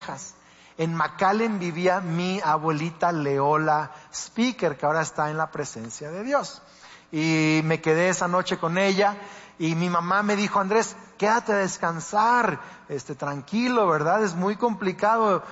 En McAllen vivía mi abuelita Leola Speaker, que ahora está en la presencia de Dios. Y me quedé esa noche con ella y mi mamá me dijo: Andrés, quédate a descansar, tranquilo, ¿verdad? Es muy complicado,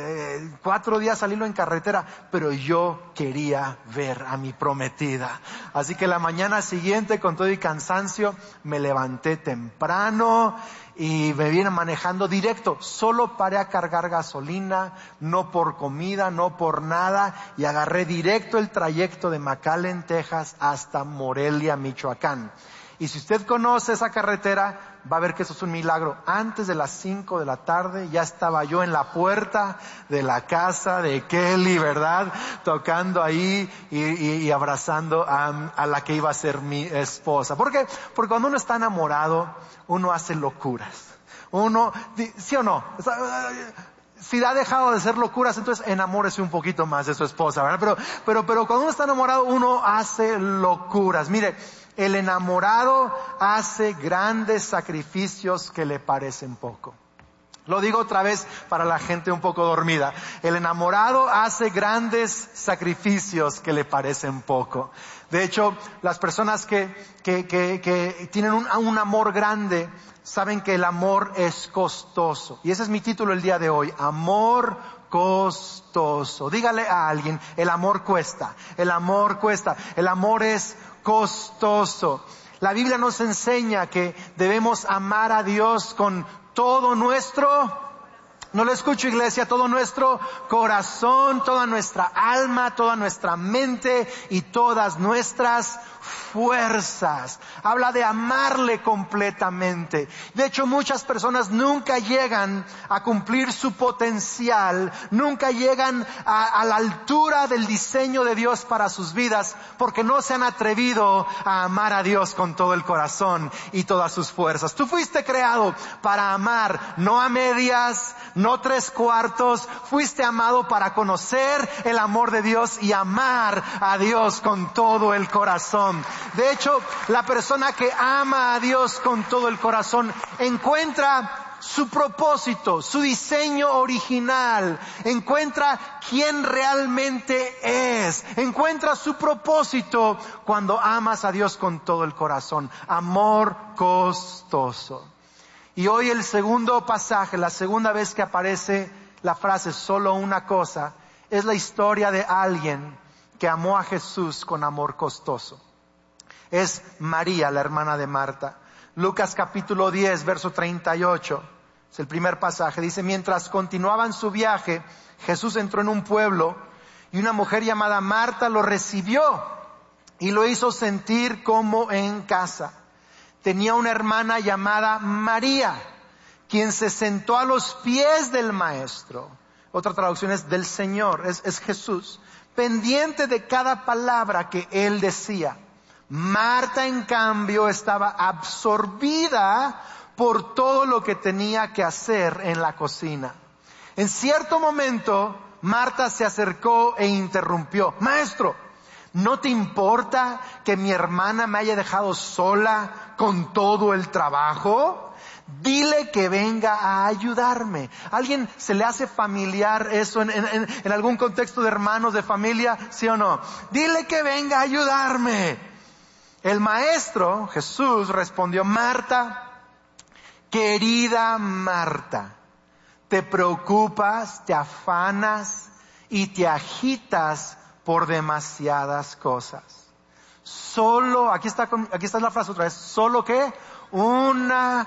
4 días salirlo en carretera, pero yo quería ver a mi prometida. Así que la mañana siguiente, con todo y cansancio, me levanté temprano y me vine manejando directo. Solo paré a cargar gasolina, no por comida, no por nada, y agarré directo el trayecto de McAllen, Texas, hasta Morelia, Michoacán. Y si usted conoce esa carretera, va a ver que eso es un milagro. Antes de las 5 de la tarde ya estaba yo en la puerta de la casa de Kelly, ¿verdad? Tocando ahí y abrazando a la que iba a ser mi esposa. ¿Por qué? Porque cuando uno está enamorado, uno hace locuras. ¿Sí o no? Si ha dejado de ser locuras, entonces enamórese un poquito más de su esposa, ¿verdad? Pero cuando uno está enamorado, uno hace locuras. Mire, el enamorado hace grandes sacrificios que le parecen poco. Lo digo otra vez para la gente un poco dormida. El enamorado hace grandes sacrificios que le parecen poco. De hecho, las personas que tienen un amor grande saben que el amor es costoso. Y ese es mi título el día de hoy: amor costoso. Dígale a alguien: el amor cuesta. El amor cuesta. El amor es costoso. La Biblia nos enseña que debemos amar a Dios con todo nuestro, no lo escucho, iglesia, todo nuestro corazón, toda nuestra alma, toda nuestra mente y todas nuestras fuerzas. Habla de amarle completamente. De hecho, muchas personas nunca llegan a cumplir su potencial, nunca llegan a la altura del diseño de Dios para sus vidas, porque no se han atrevido a amar a Dios con todo el corazón y todas sus fuerzas. Tú fuiste creado para amar, no a medias, no 3/4. Fuiste amado para conocer el amor de Dios y amar a Dios con todo el corazón. De hecho, la persona que ama a Dios con todo el corazón encuentra su propósito, su diseño original, encuentra quién realmente es, encuentra su propósito cuando amas a Dios con todo el corazón. Amor costoso. Y hoy el segundo pasaje, la segunda vez que aparece la frase solo una cosa, es la historia de alguien que amó a Jesús con amor costoso. Es María, la hermana de Marta. Lucas capítulo 10, verso 38. Es el primer pasaje. Dice: mientras continuaban su viaje, Jesús entró en un pueblo y una mujer llamada Marta lo recibió y lo hizo sentir como en casa. Tenía una hermana llamada María, quien se sentó a los pies del Maestro. Otra traducción es del Señor, es Jesús, pendiente de cada palabra que Él decía. Marta, en cambio, estaba absorbida por todo lo que tenía que hacer en la cocina. En cierto momento, Marta se acercó e interrumpió: Maestro, ¿no te importa que mi hermana me haya dejado sola con todo el trabajo? Dile que venga a ayudarme. ¿A alguien se le hace familiar eso en algún contexto de hermanos, de familia? ¿Sí o no? Dile que venga a ayudarme. El Maestro, Jesús, respondió: Marta, querida Marta, te preocupas, te afanas y te agitas por demasiadas cosas. Solo, aquí está la frase otra vez, solo que una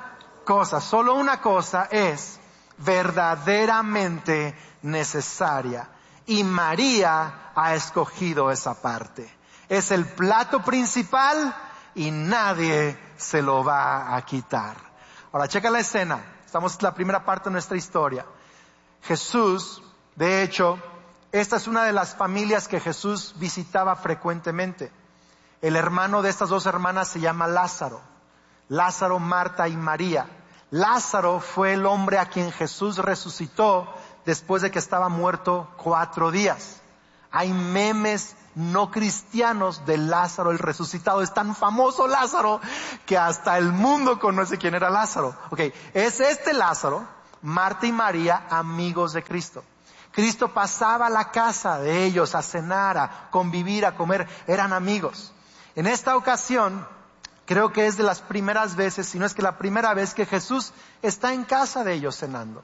cosa es verdaderamente necesaria, y María ha escogido esa parte. Es el plato principal y nadie se lo va a quitar. Ahora checa la escena. Estamos en la primera parte de nuestra historia. Jesús, de hecho, esta es una de las familias que Jesús visitaba frecuentemente. El hermano de estas dos hermanas se llama Lázaro. Lázaro, Marta y María. Lázaro fue el hombre a quien Jesús resucitó después de que estaba muerto 4 días. Hay memes no cristianos de Lázaro el resucitado. Es tan famoso Lázaro que hasta el mundo conoce quién era Lázaro. Es este Lázaro Marta y María, amigos de Cristo. Cristo pasaba a la casa de ellos a cenar, a convivir, a comer. Eran amigos. En esta ocasión, creo que es de las primeras veces, si no es que la primera vez que Jesús está en casa de ellos cenando.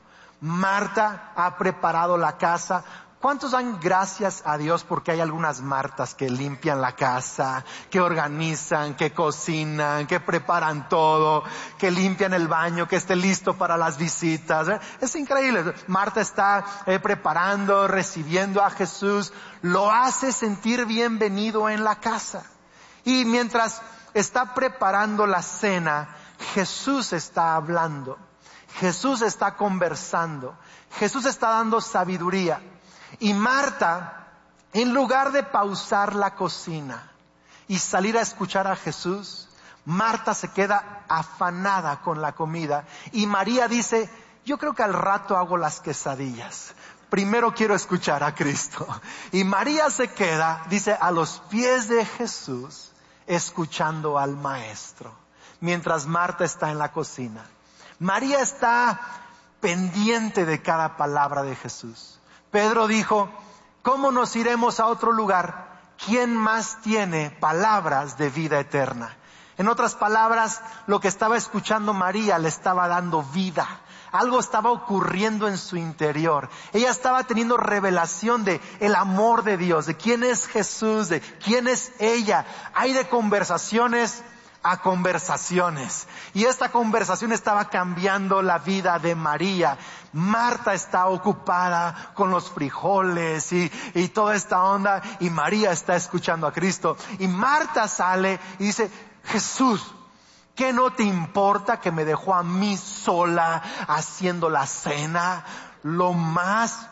Marta ha preparado la casa. ¿Cuántos dan gracias a Dios porque hay algunas Martas que limpian la casa, que organizan, que cocinan, que preparan todo, que limpian el baño, que esté listo para las visitas? Es increíble. Marta está preparando, recibiendo a Jesús, lo hace sentir bienvenido en la casa. Y mientras está preparando la cena, Jesús está hablando, Jesús está conversando, Jesús está dando sabiduría. Y Marta, en lugar de pausar la cocina y salir a escuchar a Jesús, Marta se queda afanada con la comida. Y María dice, yo creo que al rato hago las quesadillas. Primero quiero escuchar a Cristo. Y María se queda, dice, a los pies de Jesús, escuchando al Maestro. Mientras Marta está en la cocina. María está pendiente de cada palabra de Jesús. Pedro dijo, ¿cómo nos iremos a otro lugar? ¿Quién más tiene palabras de vida eterna? En otras palabras, lo que estaba escuchando María le estaba dando vida. Algo estaba ocurriendo en su interior. Ella estaba teniendo revelación de el amor de Dios, de quién es Jesús, de quién es ella. Hay de conversaciones a conversaciones. Y esta conversación estaba cambiando la vida de María. Marta está ocupada con los frijoles y toda esta onda, y María está escuchando a Cristo. Y Marta sale y dice, Jesús, ¿qué no te importa que me dejó a mí sola haciendo la cena? Lo más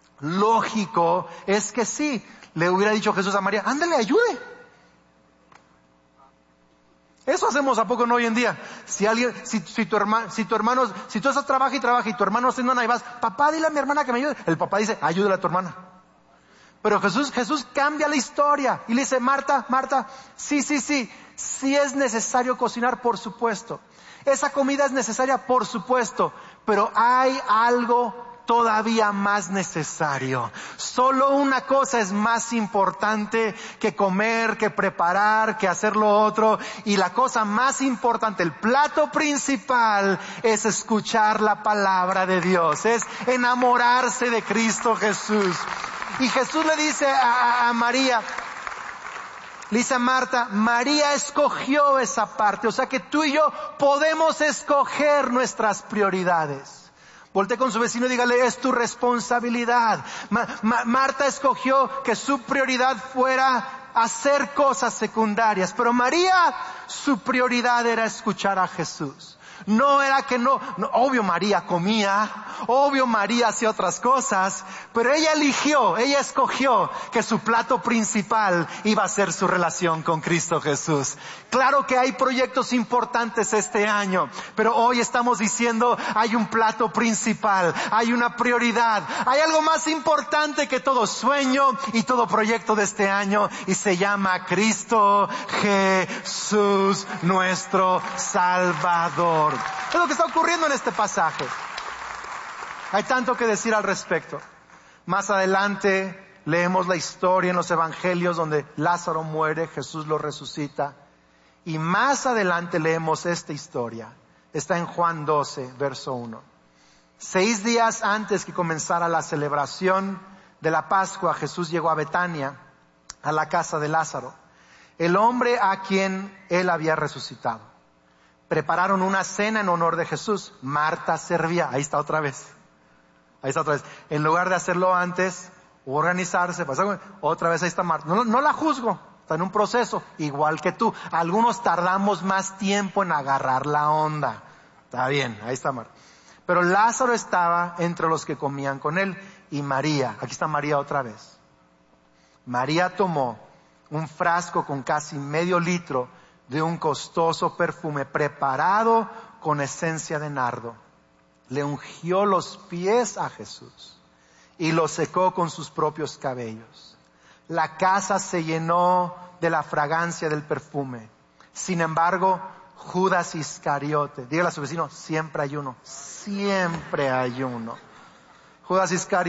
lógico es que sí, le hubiera dicho Jesús a María, ándale, ayude. Eso hacemos a poco no hoy en día. Si tú estás trabaja y tu hermano haciendo nada y vas, papá, dile a mi hermana que me ayude. El papá dice, ayúdale a tu hermana. Pero Jesús cambia la historia y le dice, Marta, sí es necesario cocinar, por supuesto. Esa comida es necesaria, por supuesto, pero hay algo todavía más necesario. Solo una cosa es más importante que comer, que preparar, que hacer lo otro. Y la cosa más importante, el plato principal, es escuchar la palabra de Dios, es enamorarse de Cristo Jesús. Y Jesús le dice a María, le dice a Marta, María escogió esa parte. O sea que tú y yo podemos escoger nuestras prioridades. Voltea con su vecino y dígale, es tu responsabilidad. Marta escogió que su prioridad fuera hacer cosas secundarias, pero María, su prioridad era escuchar a Jesús. No era que no, obvio María comía, obvio María hacía otras cosas, pero ella escogió que su plato principal iba a ser su relación con Cristo Jesús. Claro que hay proyectos importantes este año, pero hoy estamos diciendo hay un plato principal, hay una prioridad, hay algo más importante que todo sueño y todo proyecto de este año, y se llama Cristo Jesús, nuestro Salvador. Es lo que está ocurriendo en este pasaje. Hay tanto que decir al respecto. Más adelante leemos la historia en los evangelios donde Lázaro muere, Jesús lo resucita. Y más adelante leemos esta historia. Está en Juan 12, verso 1. 6 días antes que comenzara la celebración de la Pascua, Jesús llegó a Betania, a la casa de Lázaro, el hombre a quien él había resucitado. Prepararon una cena en honor de Jesús. Marta servía. Ahí está otra vez. En lugar de hacerlo antes, organizarse, otra vez ahí está Marta. No la juzgo. Está en un proceso, igual que tú. Algunos tardamos más tiempo en agarrar la onda. Está bien, ahí está Marta. Pero Lázaro estaba entre los que comían con él. Y María, aquí está María otra vez. María tomó un frasco con casi medio litro de un costoso perfume preparado con esencia de nardo. Le ungió los pies a Jesús y los secó con sus propios cabellos. La casa se llenó de la fragancia del perfume. Sin embargo, Judas Iscariote. Dígale a su vecino, siempre hay uno. Siempre hay uno. Judas Iscariote.